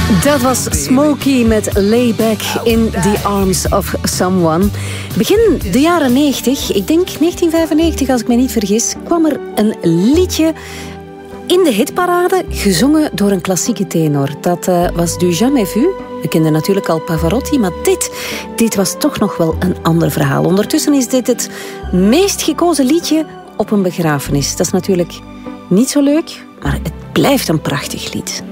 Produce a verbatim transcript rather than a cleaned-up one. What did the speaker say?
Dat was Smokey met Lay Back in the Arms of Someone. Begin de jaren negentig, ik denk negentien vijfennegentig als ik me niet vergis, kwam er een liedje in de hitparade, gezongen door een klassieke tenor. Dat uh, was Du Jamais Vu. We kenden natuurlijk al Pavarotti, maar dit, dit was toch nog wel een ander verhaal. Ondertussen is dit het meest gekozen liedje op een begrafenis. Dat is natuurlijk niet zo leuk, maar het blijft een prachtig lied.